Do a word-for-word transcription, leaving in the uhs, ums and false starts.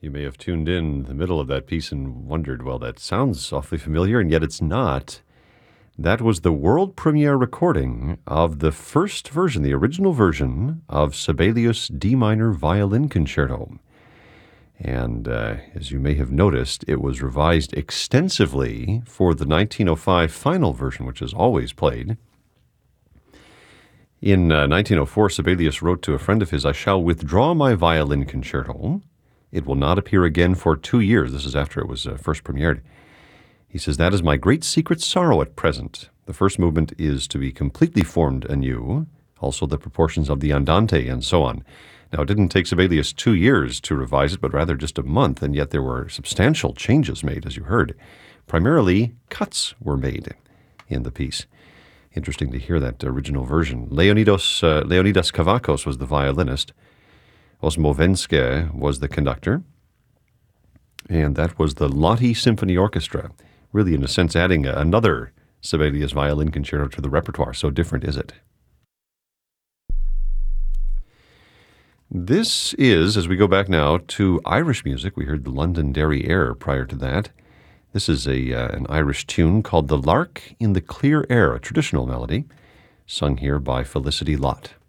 You may have tuned in the middle of that piece and wondered, well, that sounds awfully familiar, and yet it's not. That was the world premiere recording of the first version, the original version of Sibelius' D minor violin concerto. And uh, as you may have noticed, it was revised extensively for the nineteen oh five final version, which is always played. In uh, nineteen oh four, Sibelius wrote to a friend of his, "I shall withdraw my violin concerto. It will not appear again for two years." This is after it was uh, first premiered. He says, "That is my great secret sorrow at present. The first movement is to be completely formed anew, also the proportions of the andante and so on." Now, it didn't take Sibelius two years to revise it, but rather just a month, and yet there were substantial changes made, as you heard. Primarily, cuts were made in the piece. Interesting to hear that original version. Leonidas, uh, Leonidas Kavakos was the violinist. Osmo Venske was the conductor, and that was the Lotte Symphony Orchestra, really, in a sense, adding another Sibelius violin concerto to the repertoire. So different is it. This is, as we go back now to Irish music, we heard the Londonderry Air prior to that. This is a uh, an Irish tune called The Lark in the Clear Air, a traditional melody, sung here by Felicity Lott.